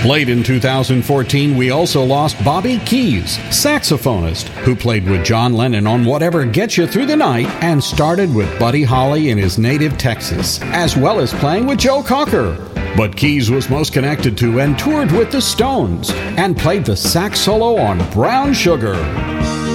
Late in 2014, we also lost Bobby Keys, saxophonist, who played with John Lennon on Whatever Gets You Through the Night and started with Buddy Holly in his native Texas, as well as playing with Joe Cocker. But Keys was most connected to and toured with the Stones and played the sax solo on Brown Sugar.